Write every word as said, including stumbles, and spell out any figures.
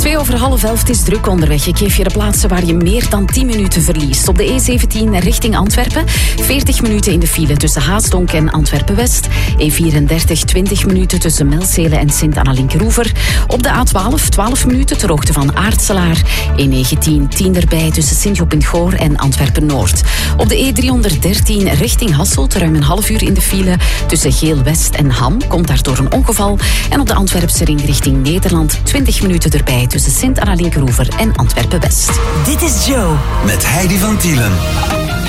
Twee over half elf, het is druk onderweg. Ik geef je de plaatsen waar je meer dan tien minuten verliest. Op de E zeventien richting Antwerpen. veertig minuten in de file tussen Haasdonk en Antwerpen-West. E vierendertig, twintig minuten tussen Melzele en Sint-Anna-Linkeroever. Op de A twaalf, twaalf minuten ter hoogte van Aartselaar. E negentien, tien erbij tussen Sint-Job-in-Goor en Antwerpen-Noord. Op de E driehonderddertien richting Hasselt, ruim een half uur in de file tussen Geel-West en Ham. Komt daardoor een ongeval. En op de Antwerpse ring richting Nederland, twintig minuten erbij tussen Sint-Anna-Linkeroever en Antwerpen-West. Dit is Joe. Met Heidi van Tielen.